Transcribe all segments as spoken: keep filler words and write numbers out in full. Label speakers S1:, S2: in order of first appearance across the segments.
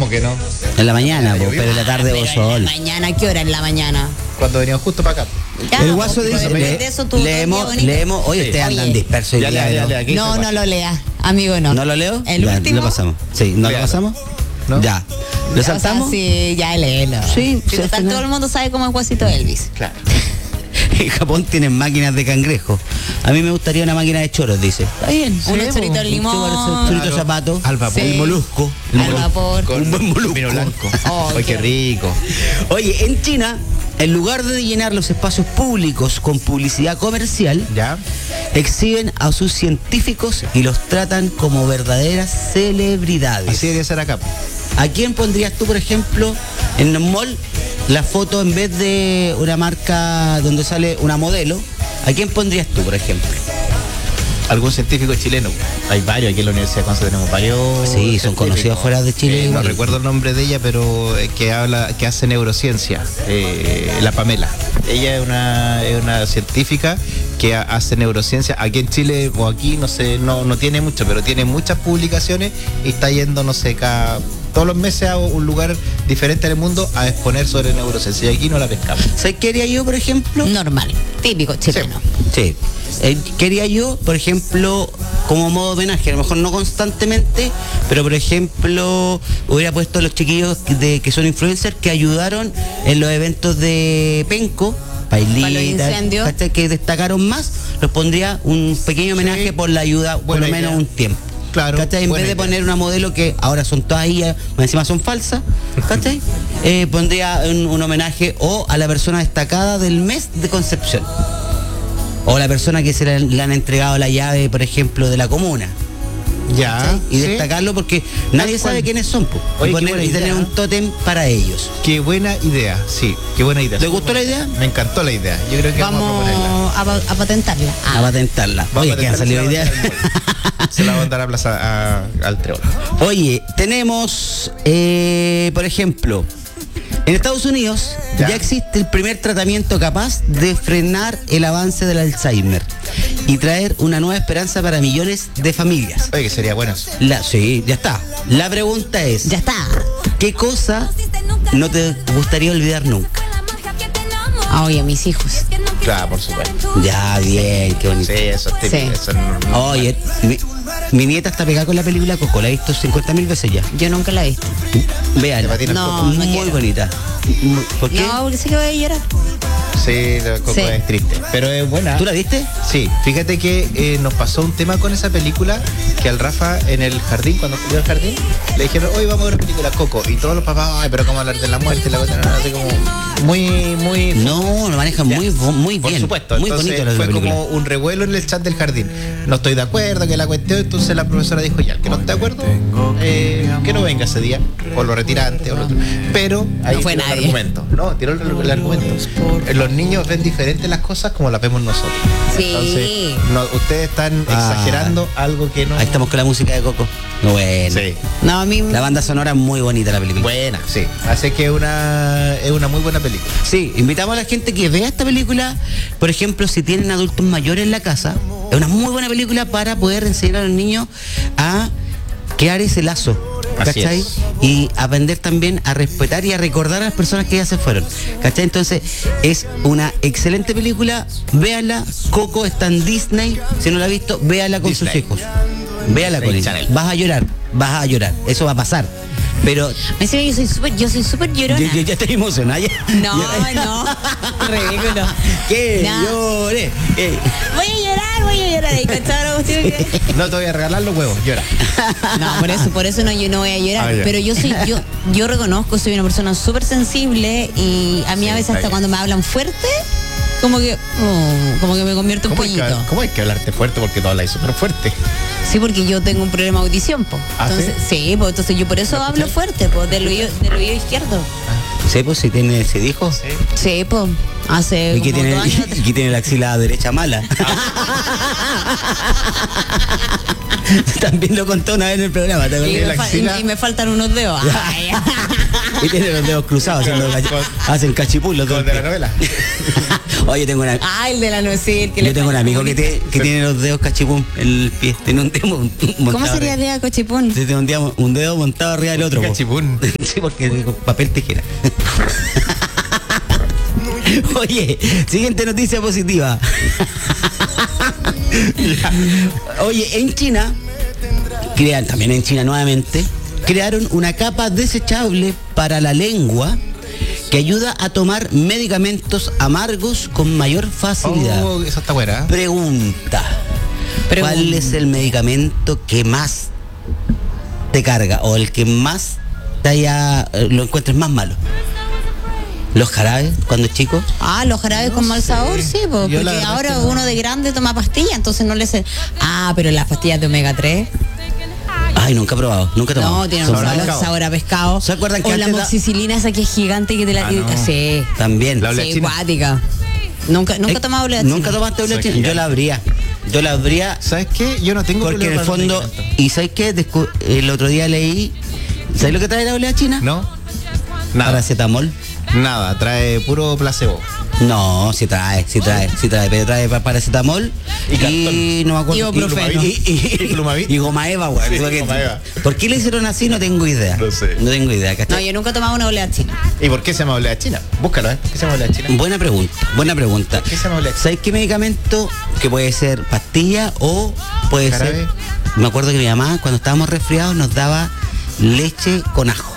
S1: ¿Cómo que no?
S2: En la mañana, po,
S1: llovió.
S2: pero en la tarde hubo
S3: Pero
S2: sol.
S3: en la mañana, ¿qué hora en la mañana?
S1: Cuando veníamos justo para acá.
S3: Ya,
S2: El
S3: po,
S2: guaso
S3: pero
S2: dice,
S3: de-
S2: le-
S3: de eso tuvo todo el día
S2: leemos,
S3: bonito.
S2: leemos, oye,
S1: Sí.
S2: ustedes andan
S3: Oye,
S2: dispersos hoy
S1: ya,
S2: día,
S1: ya, ya,
S2: ¿no?
S1: ya, aquí
S3: No,
S1: se
S3: no
S1: pasa.
S3: lo leas, amigo, no.
S2: ¿No lo leo?
S3: ¿El
S2: Ya,
S3: último?
S2: Lo pasamos. Sí, ¿no lo
S1: Léalo.
S2: pasamos?
S1: ¿No?
S2: Ya. ¿Lo
S3: O sea,
S2: saltamos?
S3: sí, ya léelo.
S2: Sí,
S3: Si
S2: sí, al
S3: total,
S2: final.
S3: todo el mundo sabe cómo es Guasito Elvis.
S1: Claro.
S2: En Japón tienen máquinas de cangrejo. A mí me gustaría una máquina de choros, dice. Está bien.
S3: Unos choritos al limón.
S2: Chorito zapato.
S1: Al vapor.
S3: Sí.
S2: El molusco. El
S3: Al
S2: molusco.
S3: vapor.
S1: Con
S2: Un buen molusco.
S1: vino blanco.
S3: Oh,
S1: Ay, qué
S3: qué-
S1: rico.
S2: Oye, en China, en lugar de llenar los espacios públicos con publicidad comercial,
S1: ¿Ya?
S2: exhiben a sus científicos y los tratan como verdaderas celebridades.
S1: Así debería ser acá.
S2: ¿A quién pondrías tú, por ejemplo, en el mall la foto en vez de una marca donde sale una modelo? ¿A quién pondrías tú, por ejemplo?
S1: Algún científico chileno. Hay varios, aquí en la Universidad de Conce tenemos varios.
S2: Sí, son
S1: científicos.
S2: conocidos fuera de Chile
S1: Eh, no
S2: igual.
S1: recuerdo el nombre de ella, pero eh, que habla, que hace neurociencia, eh, la Pamela. Ella es una, es una científica que ha- hace neurociencia. Aquí en Chile, o aquí, no sé, no, no tiene mucho, pero tiene muchas publicaciones y está yendo, no sé, cada, todos los meses a un lugar diferente en el mundo a exponer sobre neurociencia. Y aquí no la pescamos.
S2: ¿Sabes qué haría yo, por ejemplo?
S3: Normal, típico chileno.
S2: Sí. Eh, quería yo, por ejemplo, como modo homenaje, a lo mejor no constantemente, pero por ejemplo, hubiera puesto a los chiquillos de, que son influencers que ayudaron en los eventos de Penco,
S3: Para los
S2: Pailita,
S3: incendios.
S2: ¿cachai? Que destacaron más, los pondría un pequeño homenaje
S1: Sí.
S2: por la ayuda, por
S1: Buena
S2: lo menos
S1: idea.
S2: un tiempo.
S1: Claro,
S2: ¿Cachai? En
S1: buena
S2: vez de
S1: idea.
S2: poner una modelo que ahora son todas ellas, más encima son falsas, ¿cachai? Eh, pondría un, un homenaje o a la persona destacada del mes de Concepción. O la persona que se le, le han entregado la llave, por ejemplo, de la comuna.
S1: Ya.
S2: ¿cachai? Y
S1: ¿sí?
S2: destacarlo porque nadie
S1: Tal cual.
S2: sabe quiénes son. Po.
S1: Oye,
S2: Y,
S1: qué
S2: poner-
S1: buena
S2: y tener
S1: idea.
S2: un tótem para ellos.
S1: Qué buena idea, sí, qué buena idea.
S2: ¿Te gustó la idea?
S1: Me encantó la idea. Yo creo que vamos, a proponerla.
S3: Vamos a, pa- a patentarla.
S2: A patentarla.
S1: Vamos
S2: Oye,
S1: a
S2: que han
S1: patentarla,
S2: salido
S1: se la
S2: ideas.
S1: vamos a mandar al mall. Se la va a mandar a plaza a- al Treol.
S2: Oye, tenemos, eh, por ejemplo, en Estados Unidos ya.
S1: Ya.
S2: existe el primer tratamiento capaz de frenar el avance del Alzheimer y traer una nueva esperanza para millones de familias.
S1: Oye, que sería bueno eso.
S2: La, sí, ya está. La pregunta es,
S3: Ya está.
S2: ¿qué cosa no te gustaría olvidar nunca?
S3: Ah, oye, mis hijos.
S1: Claro, por supuesto.
S2: Ya, bien, qué bonito.
S1: Sí, eso es típico.
S3: Sí.
S1: Eso no- no-
S2: Oye, mi, mi nieta está pegada con la película Coco, la he visto cincuenta mil veces ya.
S3: Yo nunca la he visto.
S2: Véanla.
S1: Te patina el
S3: No,
S1: Coco.
S3: no
S2: Muy
S3: quiero.
S2: bonita. ¿Por qué?
S3: No, porque sé que voy a llorar.
S1: Sí, la Coco
S3: Sí.
S1: es triste. Pero es buena.
S2: ¿Tú la viste?
S1: Sí, fíjate que eh, nos pasó un tema con esa película que al Rafa en el jardín, cuando salió al jardín, le dijeron, hoy vamos a ver una película Coco. Y todos los papás, ay, pero cómo hablar de la muerte, la cosa, no, así como muy, muy.
S2: No, lo manejan muy, bo- muy
S1: Por
S2: bien.
S1: supuesto,
S2: Muy
S1: entonces
S2: bonito la
S1: fue
S2: película.
S1: como un revuelo en el chat del jardín. No estoy de acuerdo, que la cuestión, entonces la profesora dijo ya, el que no esté de acuerdo, eh, que no venga ese día, o lo retira antes, o lo otro. Pero ahí
S3: No fue
S1: tiró el
S3: nadie.
S1: argumento, no, tiró el, el argumento. Eh, Los niños ven diferentes las cosas como las vemos nosotros.
S3: Sí.
S1: Entonces, no, ustedes están
S2: Ah.
S1: exagerando algo que no.
S2: Ahí estamos con la música de Coco. Bueno.
S1: Sí.
S3: No, a mí.
S2: La banda sonora es muy bonita la película.
S1: Buena, sí. Así que una, es una muy buena película.
S2: Sí, invitamos a la gente que vea esta película. Por ejemplo, si tienen adultos mayores en la casa, es una muy buena película para poder enseñar a los niños a crear ese lazo.
S1: Así
S2: ¿Cachai?
S1: es.
S2: Y aprender también a respetar y a recordar a las personas que ya se fueron. ¿Cachai? Entonces, es una excelente película. Véanla. Coco está en Disney. Si no la ha visto, véala con
S1: Disney.
S2: sus hijos. Véala con
S1: Disney
S2: ellos.
S1: Channel.
S2: Vas a llorar. Vas a llorar. Eso va a pasar. Pero
S3: Me dice, yo soy súper, yo soy súper llorona.
S2: yo, yo ya estoy emocionada. ya.
S3: No,
S2: Ya-
S3: no. Ridículo.
S2: Que
S3: No.
S2: llore. Eh.
S3: Voy a llorar, voy a llorar. ¿Y cachai la cuestión que-
S1: No te voy a regalar los huevos, llora.
S3: No, por eso, por eso no, yo no voy a llorar.
S1: Ah, ya.
S3: Pero yo soy, yo, yo reconozco, soy una persona súper sensible y a mí
S1: Sí,
S3: a veces
S1: está
S3: hasta
S1: bien.
S3: cuando me hablan fuerte, como que, oh, como que me convierto en
S1: ¿Cómo hay, que,
S3: pollito.
S1: ¿Cómo hay que hablarte fuerte? Porque tú hablas súper fuerte.
S3: Sí, porque yo tengo un problema de audición, po.
S1: ¿Ah,
S3: Entonces, sí, pues entonces yo por eso
S1: ¿Lo
S3: hablo
S1: escuchas?
S3: fuerte, pues, del oído, del oído izquierdo.
S2: Sí, pues si tiene, se dijo.
S3: Sí, pues, hace
S2: Y que
S3: como
S2: tiene,
S3: dos años atrás.
S2: y que tiene la axila derecha mala. También lo contó una vez en el programa, ¿te
S3: Y
S2: acuerdas?
S3: me,
S1: la
S3: fa-
S1: axila.
S3: y me faltan unos dedos. Ay.
S2: Y tiene los dedos cruzados, haciendo cachi- hacen cachipul los
S1: Como
S2: dedos.
S1: de la novela.
S2: Oye, tengo una.
S3: Ah, el de la nuez, sí, el que
S2: Yo
S3: le
S2: tengo un
S3: falta
S2: amigo que,
S3: bonito.
S2: te- que tiene los dedos cachipún en el pie. Tiene un dedo mon- montado.
S3: ¿Cómo sería
S2: arriba.
S3: de cochipún?
S2: Tiene un, día- un dedo montado arriba del otro. po.
S1: Cachipún.
S2: Sí, porque con papel tijera. Oye, siguiente noticia positiva. Oye, en China, crean, también en China nuevamente, crearon una capa desechable para la lengua que ayuda a tomar medicamentos amargos con mayor facilidad.
S1: Oh, eso está buena. ¿eh?
S2: Pregunta.
S3: Pregunta.
S2: ¿Cuál es el medicamento que más te carga o el que más te haya, eh, lo encuentres más malo? ¿Los jarabes cuando chico?
S3: Ah, los jarabes con mal sabor, sí, po,
S1: Yo
S3: porque
S1: la verdad
S3: ahora
S1: es que no.
S3: uno de grande toma pastillas, entonces no le sé. Ah, pero las pastillas de omega tres.
S2: Ay, nunca he probado, nunca he tomado.
S3: No, tienen
S2: Son
S3: un
S1: sabor a
S3: sabor,
S1: pescado.
S3: sabor a pescado.
S2: ¿Se acuerdan que
S3: o la
S2: antes da-
S3: moxicilina esa que es gigante que te la...
S1: Ah, no.
S3: Sí,
S2: También.
S1: La-
S3: sí,
S1: china.
S3: cuática. Nunca, nunca he
S2: Eh,
S3: tomado olea
S2: ¿Nunca
S3: china.
S2: tomaste olea
S1: Soy
S2: china? Yo
S1: gigante.
S2: la abría. Yo la abría
S1: ¿Sabes qué? Yo no tengo
S2: porque en el
S1: problema para los
S2: fondo...
S1: medicamentos.
S2: ¿Y sabes qué? Descu- el otro día leí... ¿Sabes lo que trae la olea china?
S1: ¿No? Nada.
S2: Paracetamol.
S1: Nada, trae puro placebo.
S2: No, sí trae, sí trae, sí trae, pero trae pa- paracetamol
S1: Y
S2: y, no me acuerdo.
S3: Ibuprofeno.
S2: Y, y,
S1: Y Plumavit.
S2: y goma eva, güey.
S1: Sí,
S2: Porque-
S1: goma eva.
S2: ¿Por qué le hicieron así? No tengo idea.
S1: No sé.
S2: No tengo idea,
S3: No,
S2: ¿cachai?
S3: yo nunca he tomado una olea china.
S1: ¿Y por qué se llama olea china? Búscalo, ¿eh? ¿Por qué se llama olea china?
S2: Buena pregunta, buena pregunta.
S1: ¿Qué se llama olea china?
S2: ¿Sabes qué medicamento? Que puede ser pastilla o puede
S1: ¿Jarabe?
S2: ser... Me acuerdo que mi mamá, cuando estábamos resfriados, nos daba leche con ajo.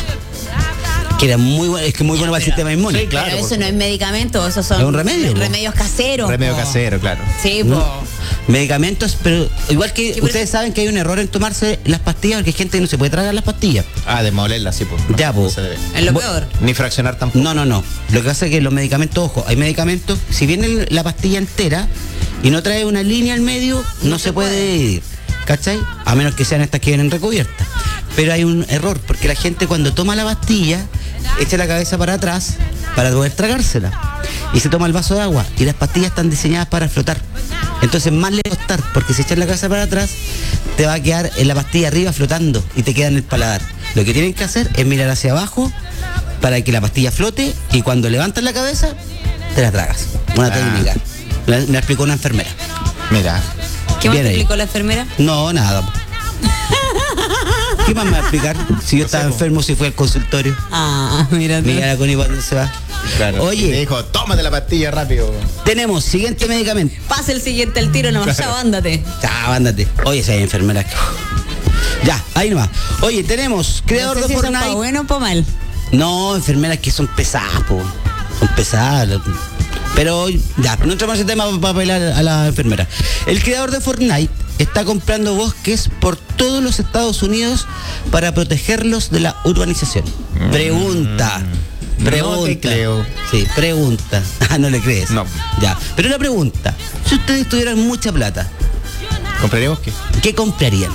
S2: Que era muy bueno, es que muy bueno para el sistema inmune.
S1: Sí, claro,
S3: pero
S1: por
S3: eso no es medicamento, esos son
S2: Es un remedio, po.
S3: remedios caseros.
S1: Remedio
S3: po.
S1: casero, claro.
S3: Sí,
S2: ¿No?
S3: po.
S2: Medicamentos, pero igual que
S3: Sí, por
S2: ustedes saben que hay un error en tomarse las pastillas, porque hay gente que no se puede tragar las pastillas.
S1: Ah, de molerla, sí, pues.
S2: Ya,
S1: No
S2: pues.
S1: se debe.
S3: Es lo
S2: Bu-
S3: peor.
S1: Ni fraccionar tampoco.
S2: No, no, no. Lo que pasa es que los medicamentos, ojo, hay medicamentos, si viene la pastilla entera y no trae una línea al medio, no, se puede dividir. ¿Cachai? A menos que sean estas que vienen recubiertas. Pero hay un error, porque la gente cuando toma la pastilla, echa la cabeza para atrás para poder tragársela. Y se toma el vaso de agua. Y las pastillas están diseñadas para flotar. Entonces más le va a costar, porque si echas la cabeza para atrás, te va a quedar en la pastilla arriba flotando y te queda en el paladar. Lo que tienen que hacer es mirar hacia abajo para que la pastilla flote y cuando levantas la cabeza, te la tragas. Una
S1: Ah.
S2: técnica. La- me la explicó una enfermera.
S1: Mira.
S3: ¿Qué más
S2: Bien
S3: te
S2: ahí.
S3: explicó la enfermera?
S2: No, nada. ¿Qué más me va a explicar? Si yo estaba
S1: po.
S2: enfermo, si fue al consultorio.
S3: Ah, mira. tú.
S2: Mira la Connie cuando se va.
S1: Claro. Y
S2: Oye,
S1: te dijo, tómate la pastilla rápido.
S2: tenemos siguiente medicamento.
S3: Pasa el siguiente al tiro nomás,
S1: Claro.
S3: chao, ándate.
S2: Chao, ándate. Oye, si hay enfermeras. que- Ya, ahí nomás. Oye, tenemos creador
S3: No sé
S2: de
S3: si eso es pa'
S2: Fortnite.
S3: bueno o pa' mal.
S2: No, enfermeras que son pesadas, po. Son pesadas. Pero ya, no entramos en ese tema para bailar a la enfermera. El creador de Fortnite está comprando bosques por todos los Estados Unidos para protegerlos de la urbanización. Pregunta.
S1: No
S2: Pregunta.
S1: te creo.
S2: Sí, pregunta. Ah, no le crees.
S1: No.
S2: Ya. Pero una pregunta. Si ustedes tuvieran mucha plata,
S1: ¿Compraría bosque?
S2: ¿qué comprarían?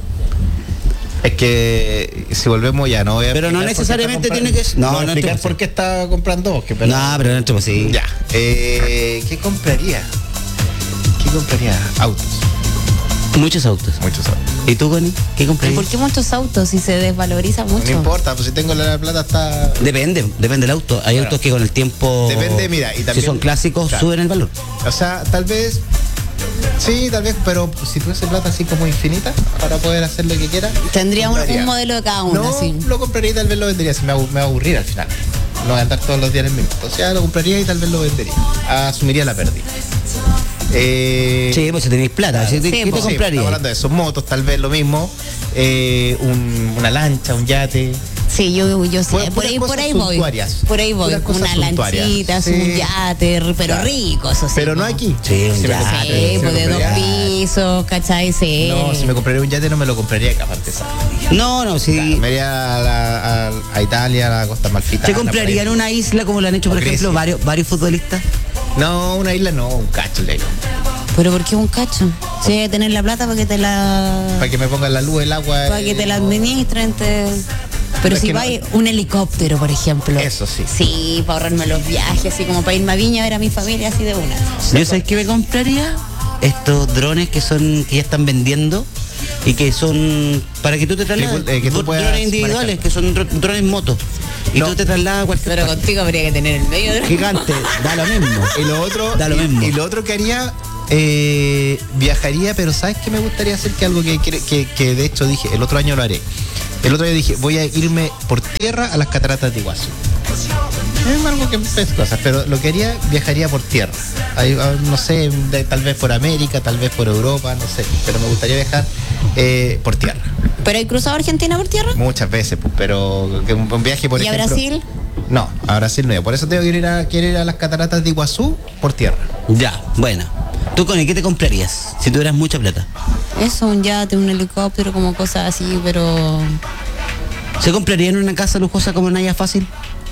S1: Es que si volvemos ya, no voy a
S2: Pero no
S1: explicar por qué
S2: necesariamente
S1: está
S2: tiene
S1: comprando-
S2: que- no,
S1: no, voy a
S2: no
S1: explicar
S2: entremos
S1: por qué está comprando bosque, pero...
S2: No, pero no entremos así.
S1: Ya. Eh, ¿Qué compraría? ¿Qué compraría? Autos.
S2: Muchos autos.
S1: Muchos autos.
S2: ¿Y tú, Connie? ¿Qué
S3: ¿Y
S2: comprarías?
S3: por qué muchos autos si se desvaloriza mucho?
S1: No importa, pues si tengo la plata está...
S2: Depende, depende del auto. Hay
S1: Claro.
S2: autos que con el tiempo.
S1: Depende, mira, y también-
S2: si son clásicos,
S1: Claro.
S2: suben el valor.
S1: O sea, tal vez... Sí, tal vez, pero si tuviese plata así como infinita para poder hacer lo que quiera...
S3: Tendría un,
S1: compraría.
S3: un modelo de cada uno,
S1: No,
S3: así.
S1: lo compraría y tal vez lo vendería. Si me, abu- me va a aburrir al final. No voy a andar todos los días en el mismo. O sea, lo compraría y tal vez lo vendería. Asumiría la pérdida. Eh,
S2: Sí, pues si tenéis plata. si te-
S3: Sí,
S2: ¿Qué te
S3: pues.
S1: sí,
S2: comprarías?
S1: estamos hablando de esos motos, tal vez lo mismo. Eh, un- una lancha, un yate.
S3: Sí, yo, yo sé,
S1: Puras-
S3: por
S1: puras
S3: ahí, por
S1: cosas
S3: ahí voy.
S1: suntuarias.
S3: Por ahí voy,
S1: Puras cosas
S3: una
S1: suntuarias.
S3: lanchita,
S1: Sí.
S3: un yate, r- pero
S1: Claro.
S3: rico, eso sí.
S1: Pero no
S3: po.
S1: aquí.
S2: Sí, un
S1: Si me
S2: yate.
S1: compraría-
S3: Sí,
S1: si me
S3: pues de dos
S1: compraría-
S3: pisos, ¿cachai? Sí.
S1: No, si me compraría un yate no me lo compraría acá para empezar.
S2: No, no, si.
S1: Claro, me iría a, la- a- a Italia, a la Costa Amalfitana.
S2: ¿Te comprarían
S1: por ahí.
S2: una isla como lo han hecho, por
S1: O
S2: ejemplo,
S1: Grecia.
S2: varios, varios futbolistas?
S1: No, una isla no, un cacho le digo.
S3: Pero ¿por qué un cacho? Si hay que tener la plata para que te la...
S1: Para que me pongan la luz, el agua.
S3: para que te la
S1: eh,
S3: administren. Te... Pero
S1: Es
S3: si
S1: que no-
S3: vais un helicóptero, por ejemplo.
S1: Eso sí.
S3: Sí, para ahorrarme los viajes, así como para irme a Viña a ver a mi familia así de una.
S2: Yo sabes qué me compraría estos drones que son que ya están vendiendo y que son para que tú te traslades.
S1: Que, eh, que tú
S2: Dro-
S1: puedas
S2: drones individuales,
S1: manejar.
S2: que son dro- drones moto. Y
S1: No.
S2: tú te trasladas a cualquier
S3: Pero
S2: parte.
S3: contigo habría que tener el medio de
S2: Gigante, da lo mismo.
S1: Y lo otro,
S2: Da lo
S1: y,
S2: mismo.
S1: y lo otro que haría, eh, viajaría, pero ¿sabes qué me gustaría hacer? Que algo que, que, que, que de hecho dije, el otro año lo haré. El otro año dije, voy a irme por tierra a las cataratas de Iguazú. Es algo que es cosas, pero lo que haría, viajaría por tierra. Ahí, ah, no sé, de- tal vez por América, tal vez por Europa, no sé, pero me gustaría viajar eh, por tierra.
S3: ¿Pero hay cruzado Argentina por tierra?
S1: Muchas veces, pues, pero que un, un viaje por
S3: ¿Y a
S1: ejemplo.
S3: Brasil?
S1: No, a Brasil no. Por eso tengo que ir a, quiero ir a las cataratas de Iguazú por tierra.
S2: Ya, bueno. ¿Tú, Connie, qué te comprarías si tuvieras mucha plata?
S3: Eso, un yate, un helicóptero, como cosas así, pero...
S2: ¿Se compraría en una casa lujosa como Naya Fácil?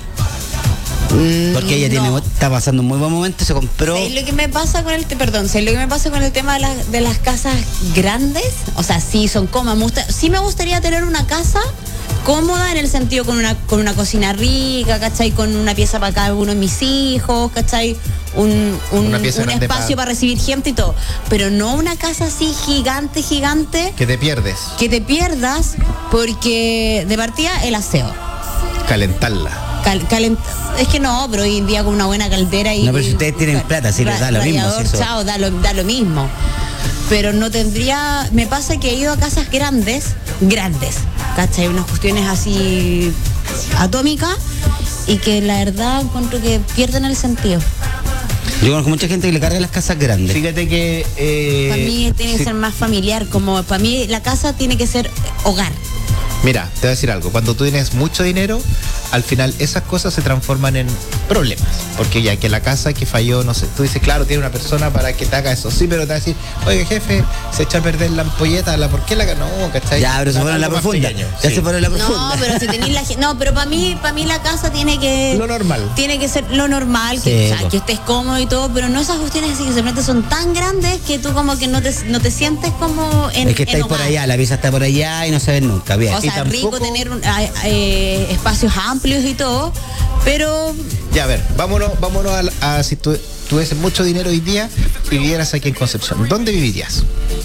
S2: Porque ella tiene,
S3: no.
S2: está pasando un muy buen momento, se compró.
S3: ¿Sabes lo que me pasa con el te- perdón, ¿sabes lo que me pasa con el tema de, las de las casas grandes? O sea, sí son cómodas. Me gusta- sí me gustaría tener una casa cómoda en el sentido con una con una cocina rica, ¿cachai? Con una pieza para cada uno de mis hijos, ¿cachai? Un, un,
S1: Una pieza
S3: un
S1: grande
S3: espacio
S1: pa-
S3: para recibir gente y todo. Pero no una casa así gigante, gigante,
S1: Que te pierdes.
S3: que te pierdas porque de partida el aseo.
S1: Calentarla.
S3: Cal- calent- es que no, pero hoy en día con una buena caldera y...
S2: No, pero si ustedes tienen plata, sí les da lo mismo,
S3: radiador,
S2: si eso-
S3: chao, da lo, da lo mismo. Pero no tendría... Me pasa que he ido a casas grandes, grandes, ¿cachai? Unas cuestiones así atómicas y que la verdad encuentro que pierden el sentido.
S2: Yo conozco mucha gente que le carga las casas grandes.
S1: Fíjate que. Eh,
S3: Para mí tiene que
S1: sí,
S3: ser más familiar, como para mí la casa tiene que ser hogar.
S1: Mira, te voy a decir algo. Cuando tú tienes mucho dinero, al final esas cosas se transforman en problemas. Porque ya que la casa que falló, no sé, tú dices, claro, tiene una persona para que te haga eso. Sí, pero te va a decir, oye, jefe, se echa a perder la ampolleta, ¿la por qué la ganó? ¿Cachai?
S2: Ya, pero se fueron en la
S1: Algo más
S2: profunda.
S1: pequeño,
S2: Ya
S1: sí.
S2: se fueron en la
S3: No,
S2: profunda.
S3: pero si tenéis la gen- no, pero para mí, para mí la casa tiene que
S1: Lo normal.
S3: tiene que ser lo normal, que,
S2: Sí,
S3: o sea,
S2: po.
S3: que estés cómodo y todo, pero no esas cuestiones así que simplemente son tan grandes que tú como que no te, no te sientes como en
S2: Es que
S3: en
S2: estáis por
S3: hogar.
S2: allá, la pieza está por allá y no se ven nunca. Bien.
S3: O sea,
S1: Y tampoco-
S3: rico tener un- a- eh, espacios amplios y todo, pero
S1: Ya, a ver, vámonos, vámonos a, a si tú tuvieses mucho dinero hoy día y vivieras aquí en Concepción. ¿Dónde vivirías?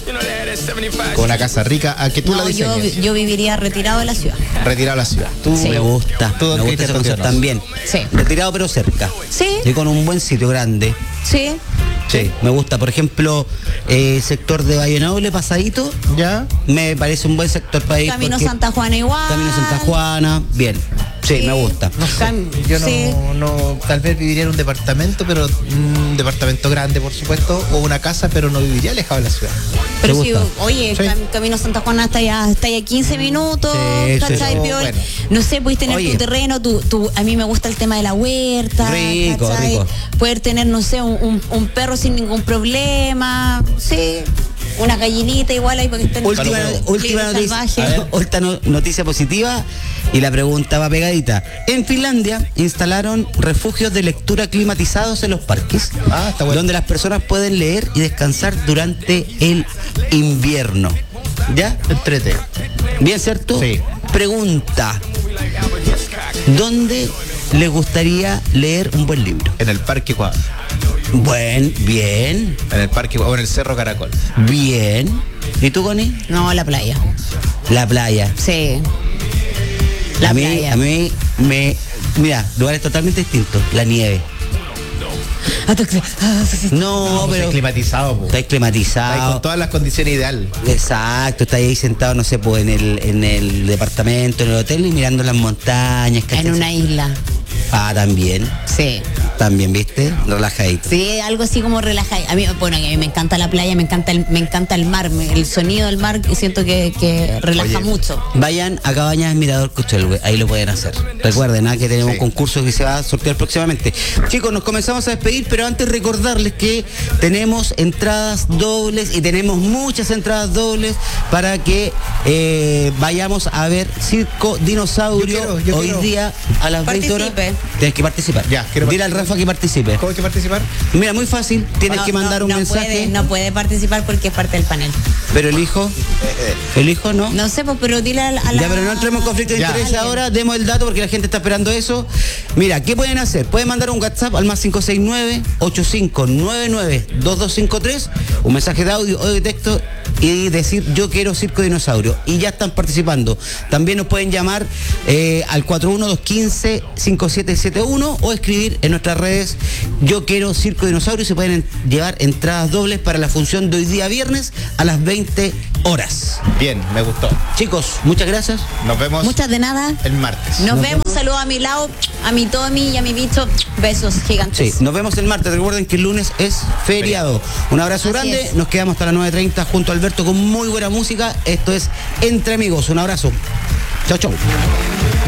S1: Con una casa rica, a que tú la
S3: no, yo,
S1: diseñes.
S3: yo viviría retirado de la ciudad.
S1: Retirado a la ciudad. Tú,
S3: Sí.
S2: Me gusta,
S1: Tú,
S2: me
S1: don
S2: gusta ese
S1: Cristian,
S2: concepto
S1: ¿no?
S2: también.
S3: Sí.
S2: Retirado pero cerca.
S3: Sí.
S2: Y con un buen sitio grande.
S3: Sí.
S2: Sí, me gusta. Por ejemplo, eh, sector de Valle Noble, pasadito,
S1: ¿Ya?
S2: me parece un buen sector para ir.
S3: Camino
S2: porque-
S3: Santa Juana igual.
S2: Camino Santa Juana, bien. Sí,
S3: Sí.
S2: me gusta.
S3: Cam-
S1: Yo no,
S3: sí.
S1: no, tal vez viviría en un departamento, pero un departamento grande, por supuesto, o una casa, pero no viviría alejado de la ciudad.
S3: Pero
S2: ¿Te
S3: si,
S2: gusta?
S3: oye,
S1: Sí.
S3: Cam- Camino Santa Juana está ya, está ya quince minutos,
S2: Sí, sí,
S3: ¿cachai?
S1: sí.
S3: Piola?
S1: Bueno.
S3: No sé, puedes tener
S2: Oye.
S3: tu terreno, tu, tu, a mí me gusta el tema de la huerta,
S2: Rico,
S3: ¿cachai?
S2: rico.
S3: Poder tener, no sé, un, un- un perro sin ningún problema, sí, una gallinita igual ahí para que estén
S2: Última,
S3: libres,
S2: última noticia,
S3: salvajes.
S2: a ver, última no- noticia positiva y la pregunta va pegadita. En Finlandia instalaron refugios de lectura climatizados en los parques,
S1: Ah, está bueno.
S2: donde las personas pueden leer y descansar durante el invierno. ¿Ya?
S1: Entrete.
S2: ¿Bien, cierto?
S1: Sí.
S2: Pregunta. ¿Dónde les gustaría leer un buen libro?
S1: En el Parque Cuadra.
S2: Buen, bien,
S1: En el Parque o en el Cerro Caracol.
S2: bien. ¿Y tú, Connie?
S3: No, la playa,
S2: La playa.
S3: sí. La
S2: a mí,
S3: playa.
S2: a mí me. Mira, lugares totalmente distintos. La nieve. No, pero.
S1: Está climatizado, po.
S2: Está
S1: Está ahí
S2: climatizado.
S1: con todas las condiciones ideales.
S2: Exacto, está ahí sentado, no sé, pues en el, en el departamento, en el hotel y mirando las montañas. ¿cachai?
S3: En una isla,
S2: Ah, también.
S3: sí.
S2: También, ¿viste? Relajadito.
S3: Sí, algo así como relajado. A mí, bueno, a mí me encanta la playa, me encanta el, me encanta el mar, me- el sonido del mar, y siento que, que relaja
S1: Oye.
S3: mucho.
S2: Vayan a Cabañas Mirador Cuchelhue, ahí lo pueden hacer. Recuerden ¿ah? que tenemos
S1: Sí.
S2: un concurso que se va a sortear próximamente. Chicos, nos comenzamos a despedir, pero antes recordarles que tenemos entradas dobles y tenemos muchas entradas dobles para que eh, vayamos a ver Circo Dinosaurio
S1: Yo quiero, yo
S2: hoy
S1: quiero.
S2: día a las veinte horas.
S3: Participe.
S2: Tienes que participar.
S1: Ya, quiero
S2: Dile al
S1: participar.
S2: Rafa que participe.
S1: ¿Cómo hay que participar?
S2: Mira, muy fácil, tienes
S3: No,
S2: que mandar
S3: no,
S2: un
S3: no
S2: mensaje.
S3: Puede, no puede participar porque es parte del panel.
S2: Pero el hijo, el hijo no.
S3: No sé, pues, pero dile a la... a la-
S2: Ya, pero no entremos en conflicto de
S1: Ya.
S2: interés ahora, demos el dato porque la gente está esperando eso. Mira, ¿qué pueden hacer? Pueden mandar un WhatsApp al más cinco seis nueve, ocho cinco nueve nueve, dos dos cinco tres, un mensaje de audio o de texto y decir yo quiero Circo Dinosaurio. Y ya están participando. También nos pueden llamar eh, al cuatro uno dos uno cinco cinco siete siete uno o escribir en nuestras redes yo quiero Circo Dinosaurio y se pueden en- llevar entradas dobles para la función de hoy día viernes a las veinte horas.
S1: Bien, me gustó.
S2: Chicos, muchas gracias.
S1: Nos vemos
S3: Muchas de nada.
S1: el martes.
S3: Nos,
S2: Nos
S3: vemos. Saludos a mi lado, a mi Tommy y a mi bicho. Besos gigantes.
S2: Sí, nos vemos el martes. Recuerden que el lunes es feriado. Un abrazo
S3: Así
S2: grande.
S3: es.
S2: Nos quedamos hasta las nueve treinta junto a Alberto con muy buena música. Esto es Entre Amigos. Un abrazo. Chau, chau.